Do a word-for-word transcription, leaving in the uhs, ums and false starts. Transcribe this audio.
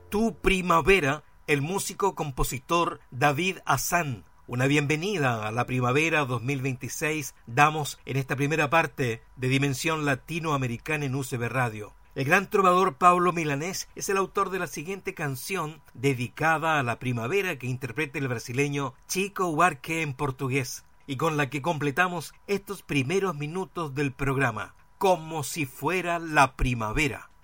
Tu Primavera, el músico compositor David Hassan. Una bienvenida a la primavera dos mil veintiséis damos en esta primera parte de Dimensión Latinoamericana en U C B Radio. El gran trovador Pablo Milanés es el autor de la siguiente canción dedicada a la primavera que interpreta el brasileño Chico Buarque en portugués y con la que completamos estos primeros minutos del programa, como si fuera la primavera.